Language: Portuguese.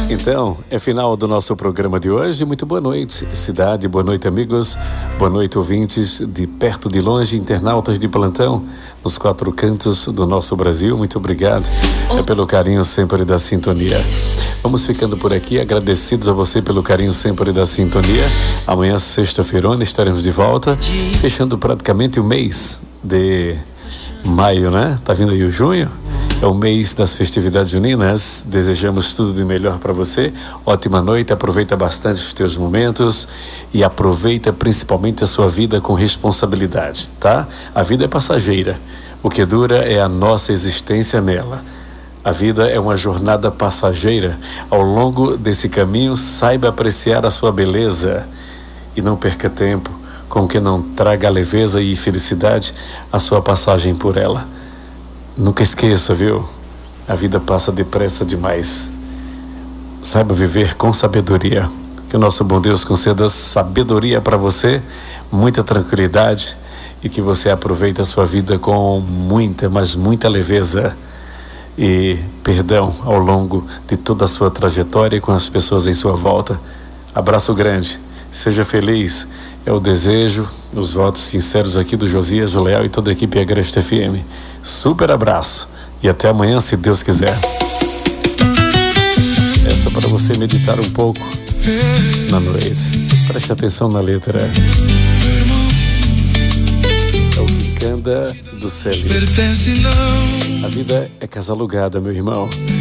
Então, é final do nosso programa de hoje. Muito boa noite, cidade, boa noite, amigos, boa noite, ouvintes de perto, de longe, internautas de plantão, nos 4 cantos do nosso Brasil. Muito obrigado pelo carinho sempre da sintonia. Vamos ficando por aqui, agradecidos a você pelo carinho sempre da sintonia. Amanhã, sexta-feira, estaremos de volta, fechando praticamente o mês de maio, né? Tá vindo aí o junho? É o mês das festividades juninas. Desejamos tudo de melhor para você. Ótima noite, aproveita bastante os teus momentos e aproveita principalmente a sua vida com responsabilidade, tá? A vida é passageira. O que dura é a nossa existência nela. A vida é uma jornada passageira. Ao longo desse caminho, saiba apreciar a sua beleza e não perca tempo com que não traga leveza e felicidade a sua passagem por ela. Nunca esqueça, viu? A vida passa depressa demais. Saiba viver com sabedoria. Que o nosso bom Deus conceda sabedoria para você, muita tranquilidade e que você aproveite a sua vida com muita, mas muita leveza e perdão ao longo de toda a sua trajetória e com as pessoas em sua volta. Abraço grande. Seja feliz. É o desejo, os votos sinceros aqui do Josias, o Leal e toda a equipe Agreste FM. Super abraço e até amanhã, se Deus quiser. Essa para você meditar um pouco na noite. Preste atenção na letra. É o que canta do céu. A vida é casa alugada, meu irmão.